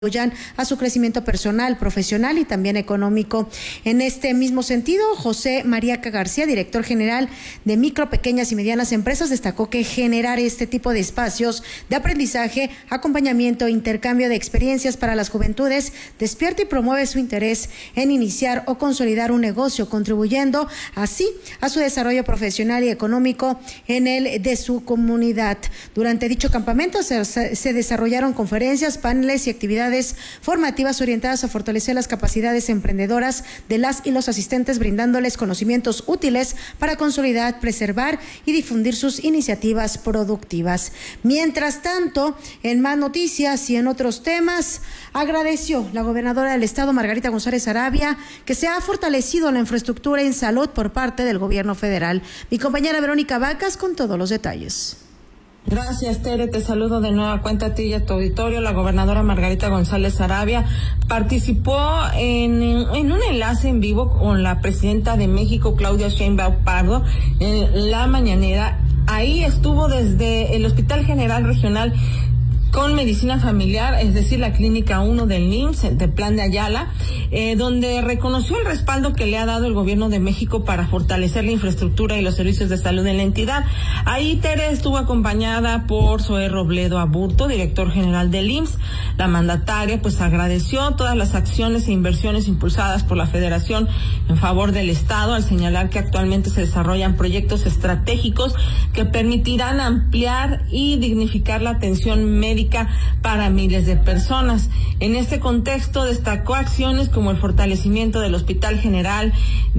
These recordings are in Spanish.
a su crecimiento personal, profesional y también económico. En este mismo sentido, José María García, director general de Micro, Pequeñas y Medianas Empresas, destacó que generar este tipo de espacios de aprendizaje, acompañamiento e intercambio de experiencias para las juventudes despierta y promueve su interés en iniciar o consolidar un negocio, contribuyendo así a su desarrollo profesional y económico en el de su comunidad. Durante dicho campamento se desarrollaron conferencias, paneles y actividades formativas orientadas a fortalecer las capacidades emprendedoras de las y los asistentes, brindándoles conocimientos útiles para consolidar, preservar y difundir sus iniciativas productivas. Mientras tanto, en más noticias y en otros temas, agradeció la gobernadora del estado, Margarita González Sarabia, que se ha fortalecido la infraestructura en salud por parte del gobierno federal. Mi compañera Verónica Vacas con todos los detalles. Gracias, Tere, te saludo de nueva cuenta a ti y a tu auditorio. La gobernadora Margarita González Sarabia participó en un enlace en vivo con la presidenta de México, Claudia Sheinbaum Pardo, en la mañanera. Ahí estuvo desde el Hospital General Regional con Medicina Familiar, es decir, la Clínica 1 del IMSS, de Plan de Ayala, donde reconoció el respaldo que le ha dado el gobierno de México para fortalecer la infraestructura y los servicios de salud en la entidad. Ahí Tere estuvo acompañada por Zoé Robledo Aburto, director general del IMSS. La mandataria pues agradeció todas las acciones e inversiones impulsadas por la Federación en favor del Estado, al señalar que actualmente se desarrollan proyectos estratégicos que permitirán ampliar y dignificar la atención médica para miles de personas. En este contexto destacó acciones como el fortalecimiento del Hospital General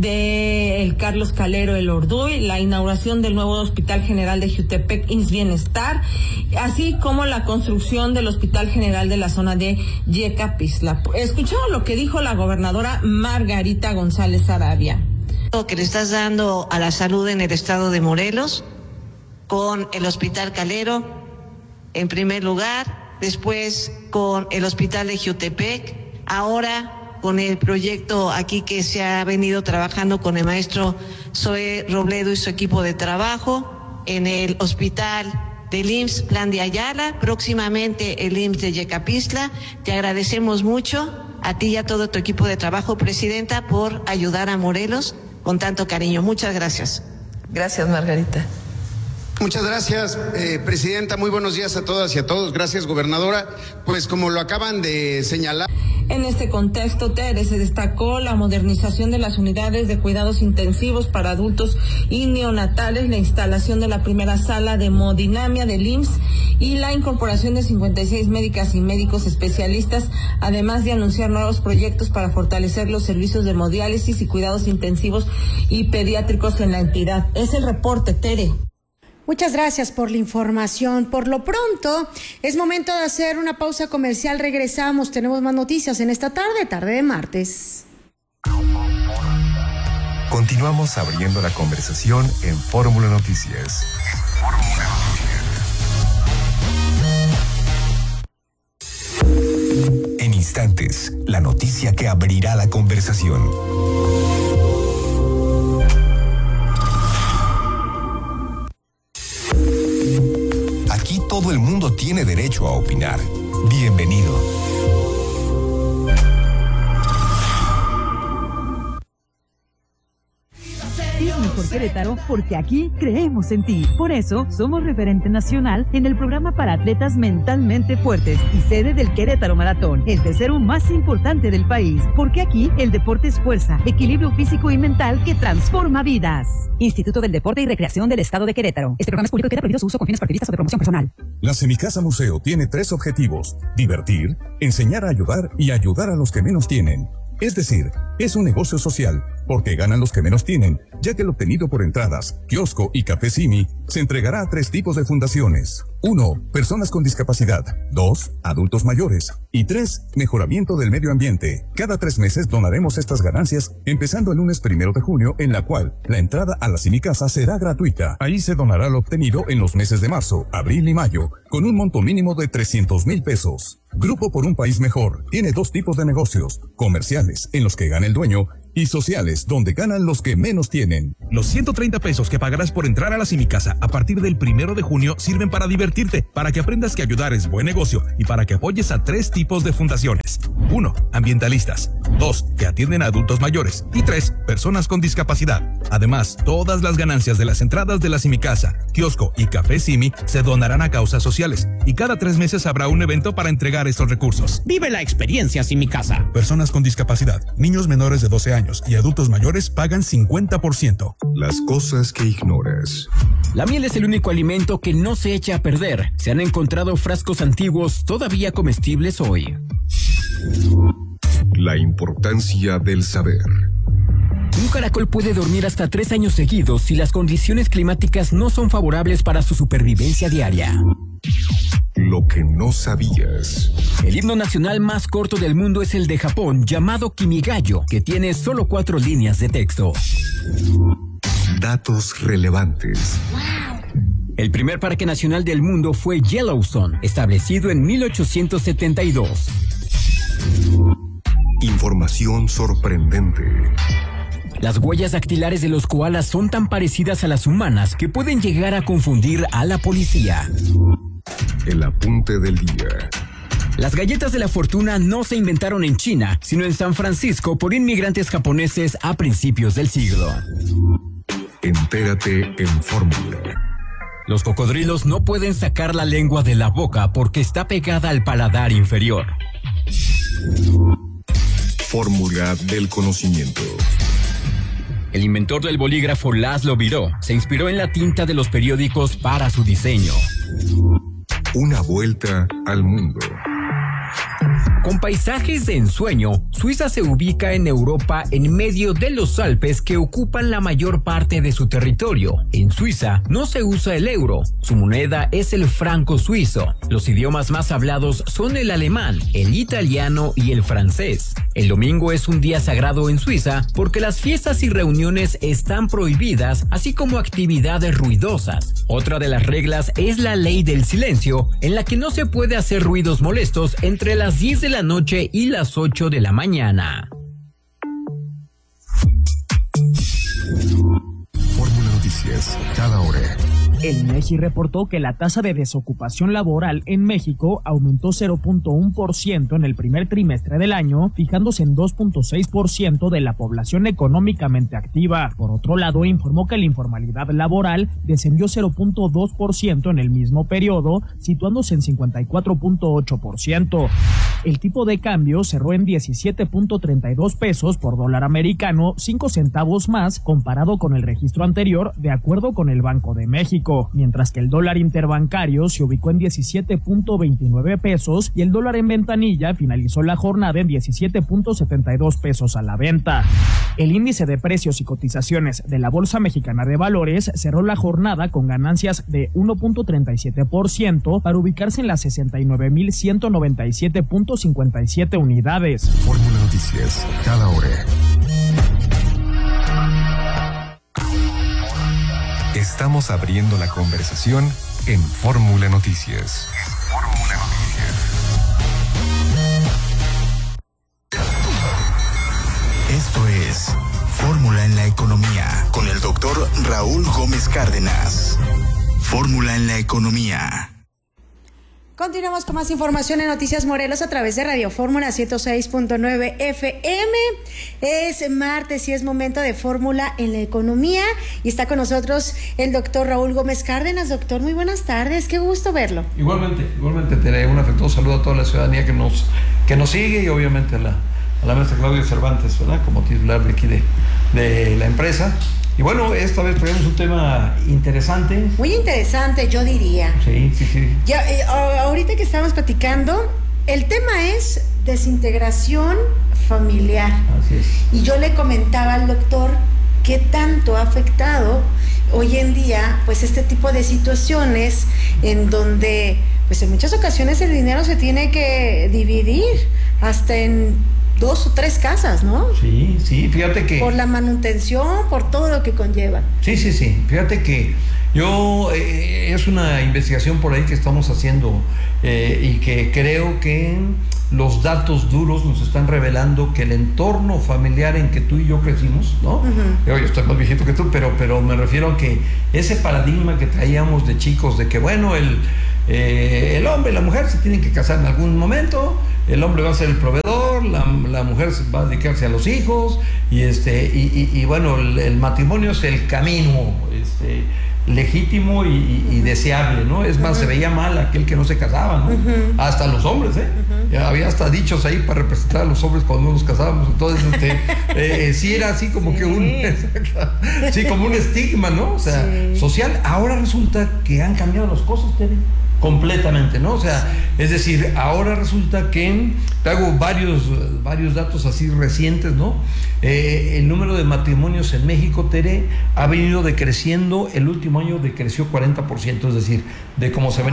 de Carlos Calero El Orduy, la inauguración del nuevo Hospital General de Jutepec IMSS Bienestar, así como la construcción del Hospital General de la zona de Yecapixtla. Escuchamos lo que dijo la gobernadora Margarita González Sarabia. Que le estás dando a la salud en el estado de Morelos con el Hospital Calero en primer lugar, después con el Hospital de Jutepec, ahora con el proyecto aquí que se ha venido trabajando con el maestro Zoé Robledo y su equipo de trabajo, en el Hospital del IMSS Plan de Ayala, próximamente el IMSS de Yecapixtla. Te agradecemos mucho a ti y a todo tu equipo de trabajo, Presidenta, por ayudar a Morelos con tanto cariño. Muchas gracias. Gracias, Margarita. Muchas gracias, Presidenta. Muy buenos días a todas y a todos. Gracias, gobernadora. Pues como lo acaban de señalar. En este contexto, Tere, se destacó la modernización de las unidades de cuidados intensivos para adultos y neonatales, la instalación de la primera sala de hemodinamia del IMSS y la incorporación de 56 médicas y médicos especialistas, además de anunciar nuevos proyectos para fortalecer los servicios de hemodiálisis y cuidados intensivos y pediátricos en la entidad. Es el reporte, Tere. Muchas gracias por la información. Por lo pronto, es momento de hacer una pausa comercial. Regresamos, tenemos más noticias en esta tarde de martes. Continuamos abriendo la conversación en Fórmula Noticias. En instantes, la noticia que abrirá la conversación. Aquí todo el mundo tiene derecho a opinar. Bienvenido. Por Querétaro, porque aquí creemos en ti. Por eso, somos referente nacional en el programa para atletas mentalmente fuertes y sede del Querétaro Maratón, el tercero más importante del país. Porque aquí, el deporte es fuerza, equilibrio físico y mental que transforma vidas. Instituto del Deporte y Recreación del Estado de Querétaro. Este programa es público y queda prohibido su uso con fines partidistas o de promoción personal. La Semicasa Museo tiene 3 objetivos: divertir, enseñar a ayudar y ayudar a los que menos tienen. Es decir, es un negocio social, porque ganan los que menos tienen, ya que el obtenido por entradas, kiosco y café Simi se entregará a 3 tipos de fundaciones. 1. Personas con discapacidad. 2. Adultos mayores. Y 3. Mejoramiento del medio ambiente. Cada 3 meses donaremos estas ganancias, empezando el lunes 1 de junio, en la cual la entrada a la Semicasa será gratuita. Ahí se donará lo obtenido en los meses de marzo, abril y mayo, con un monto mínimo de 300,000 pesos. Grupo por un País Mejor tiene 2 tipos de negocios: comerciales, en los que gana el dueño, y sociales, donde ganan los que menos tienen. Los 130 pesos que pagarás por entrar a la Simicasa a partir del 1 de junio sirven para divertirte, para que aprendas que ayudar es buen negocio y para que apoyes a 3 tipos de fundaciones. 1. Ambientalistas. 2. Que atienden a adultos mayores. Y 3. Personas con discapacidad. Además, todas las ganancias de las entradas de la Simicasa, kiosco y café Simi se donarán a causas sociales. Y cada 3 meses habrá un evento para entregar estos recursos. Vive la experiencia Simicasa. Personas con discapacidad, niños menores de 12 años y adultos mayores pagan 50%. Las cosas que ignoras. La miel es el único alimento que no se echa a perder. Se han encontrado frascos antiguos todavía comestibles hoy. La importancia del saber. Un caracol puede dormir hasta 3 años seguidos si las condiciones climáticas no son favorables para su supervivencia diaria. Lo que no sabías. El himno nacional más corto del mundo es el de Japón, llamado Kimigayo, que tiene solo 4 líneas de texto. Datos relevantes. El primer parque nacional del mundo fue Yellowstone, establecido en 1872. Información sorprendente. Las huellas dactilares de los koalas son tan parecidas a las humanas que pueden llegar a confundir a la policía. El apunte del día. Las galletas de la fortuna no se inventaron en China, sino en San Francisco por inmigrantes japoneses a principios del siglo. Entérate en Fórmula. Los cocodrilos no pueden sacar la lengua de la boca porque está pegada al paladar inferior. Fórmula del conocimiento. El inventor del bolígrafo Laszlo Biró se inspiró en la tinta de los periódicos para su diseño. Una vuelta al mundo. Con paisajes de ensueño, Suiza se ubica en Europa en medio de los Alpes que ocupan la mayor parte de su territorio. En Suiza no se usa el euro, su moneda es el franco suizo. Los idiomas más hablados son el alemán, el italiano y el francés. El domingo es un día sagrado en Suiza porque las fiestas y reuniones están prohibidas, así como actividades ruidosas. Otra de las reglas es la ley del silencio, en la que no se puede hacer ruidos molestos entre las 10 de la noche y las 8 de la mañana. Fórmula Noticias, cada hora. El INEGI reportó que la tasa de desocupación laboral en México aumentó 0.1% en el primer trimestre del año, fijándose en 2.6% de la población económicamente activa. Por otro lado, informó que la informalidad laboral descendió 0.2% en el mismo periodo, situándose en 54.8%. El tipo de cambio cerró en 17.32 pesos por dólar americano, 5 centavos más comparado con el registro anterior, de acuerdo con el Banco de México. Mientras que el dólar interbancario se ubicó en 17.29 pesos y el dólar en ventanilla finalizó la jornada en 17.72 pesos a la venta. El índice de precios y cotizaciones de la Bolsa Mexicana de Valores cerró la jornada con ganancias de 1.37% para ubicarse en las 69.197.57 unidades. Fórmula Noticias, cada hora. Estamos abriendo la conversación en Fórmula Noticias. Fórmula Noticias. Esto es Fórmula en la Economía con el doctor Raúl Gómez Cárdenas. Fórmula en la Economía. Continuamos con más información en Noticias Morelos a través de Radio Fórmula 106.9 FM. Es martes y es momento de Fórmula en la Economía y está con nosotros el doctor Raúl Gómez Cárdenas. Doctor, muy buenas tardes, qué gusto verlo. Igualmente, te un afectuoso saludo a toda la ciudadanía que nos sigue y obviamente a la maestra Claudia Cervantes, ¿verdad? Como titular de aquí de la empresa. Y bueno, esta vez traemos un tema interesante. Muy interesante, yo diría. Sí. Ya, ahorita que estábamos platicando, el tema es desintegración familiar. Así es. Y yo le comentaba al doctor qué tanto ha afectado hoy en día, pues este tipo de situaciones en donde, pues en muchas ocasiones el dinero se tiene que dividir hasta en 2 o 3 casas, ¿no? Sí, fíjate que... Por la manutención, por todo lo que conlleva. Sí, fíjate que es una investigación por ahí que estamos haciendo y que creo que los datos duros nos están revelando que el entorno familiar en que tú y yo crecimos, ¿no? Yo estoy más viejito que tú, pero me refiero a que ese paradigma que traíamos de chicos, de que bueno, el hombre y la mujer se tienen que casar en algún momento, el hombre va a ser el proveedor, la mujer va a dedicarse a los hijos, y bueno, el matrimonio es el camino legítimo y deseable, ¿no? Es más, se veía mal aquel que no se casaba, ¿no? Hasta los hombres, había hasta dichos ahí para representar a los hombres cuando nos casábamos, entonces sí era así como que sí, como un estigma, ¿no? O sea, social. Ahora resulta que han cambiado las cosas, Tere, completamente, ¿no? O sea, es decir, ahora resulta que te hago varios datos así recientes, ¿no? El número de matrimonios en México, Tere, ha venido decreciendo. El último año decreció 40%, es decir, de cómo se ven